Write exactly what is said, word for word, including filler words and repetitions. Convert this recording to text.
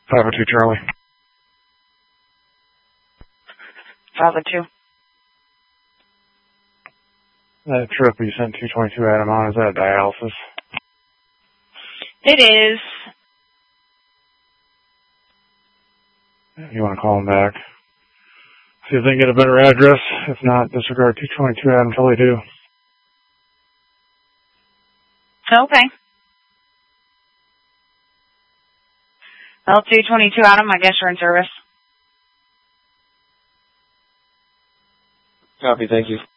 five oh two Charlie. five oh two. That trip you sent two twenty-two Adam on, is that dialysis? It is. You want to call them back? See if they can get a better address. If not, disregard two twenty-two Adam until they do. Okay. L two twenty-two Adam, I guess you're in service. Copy, thank you.